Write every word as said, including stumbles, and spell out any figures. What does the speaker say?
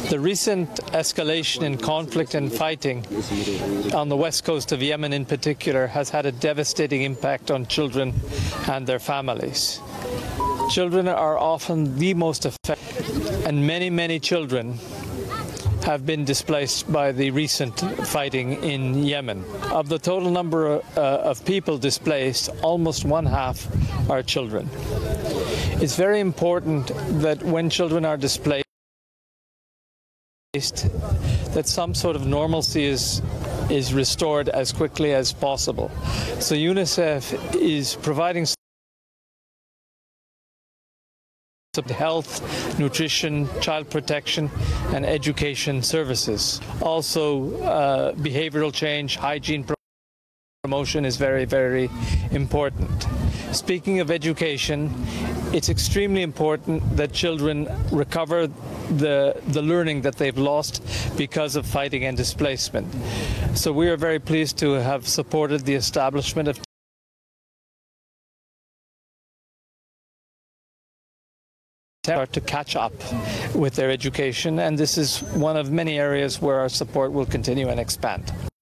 The recent escalation in conflict and fighting on the west coast of Yemen in particular has had a devastating impact on children and their families. Children are often the most affected, and many, many children have been displaced by the recent fighting in Yemen. Of the total number uh, of people displaced, almost one half are children. It's very important that when children are displaced, that some sort of normalcy is is restored as quickly as possible. So UNICEF is providing health, nutrition, child protection, and education services. Also, uh, behavioral change, hygiene promotion is very, very important. Speaking of education, it's extremely important that children recover the, the learning that they've lost because of fighting and displacement. So we are very pleased to have supported the establishment of to catch up with their education, and this is one of many areas where our support will continue and expand.